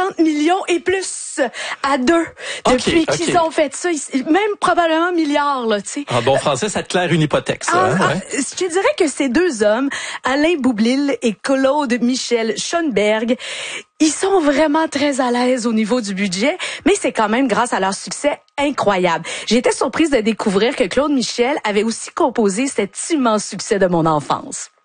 50 millions et plus à deux depuis qu'ils ont fait ça. Même probablement milliards, là, tu sais. En bon français, ça te claire une hypothèque, ça. Je te dirais que ces deux hommes, Alain Boublil et Claude Michel Schoenberg, ils sont vraiment très à l'aise au niveau du budget, mais c'est quand même grâce à leur succès incroyable. J'ai été surprise de découvrir que Claude Michel avait aussi composé cet immense succès de mon enfance.